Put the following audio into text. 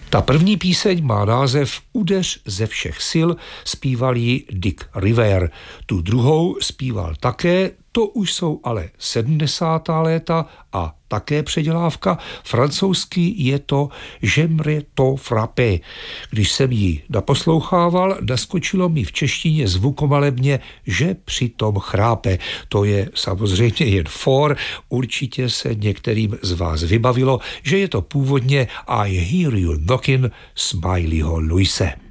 Ta první píseň má název Udeř ze všech sil, zpíval ji Dick Rivera. Tu druhou zpíval také, to už jsou ale 70. léta a také předělávka. Francouzsky je to J'aimerais to frapper. Když jsem ji naposlouchával, naskočilo mi v češtině zvukomalebně, že přitom chrápe. To je samozřejmě jen for, určitě se některým z vás vybavilo, že je to původně I Hear You Knockin' Smileyho Louise.